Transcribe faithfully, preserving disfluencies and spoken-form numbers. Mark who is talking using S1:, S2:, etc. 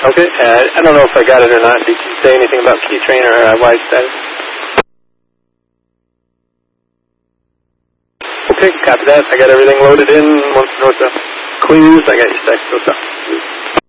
S1: Okay, uh, I don't know if I got it or not. Did you say anything about key train or uh, wide status? Okay, copy that. I got everything loaded in. Once north of Clues, I got your stack still up.